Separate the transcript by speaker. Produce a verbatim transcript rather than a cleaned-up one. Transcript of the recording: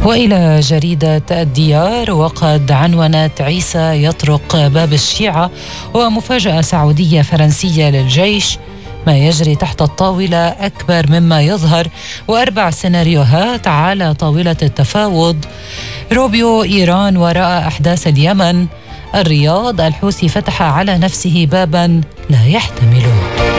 Speaker 1: وإلى جريدة الديار، وقد عنونت عيسى يطرق باب الشيعة ومفاجأة سعودية فرنسية للجيش، ما يجري تحت الطاولة أكبر مما يظهر، وأربع سيناريوهات على طاولة التفاوض. روبيو إيران وراء أحداث اليمن. الرياض، الحوثي فتح على نفسه بابا لا يحتمله.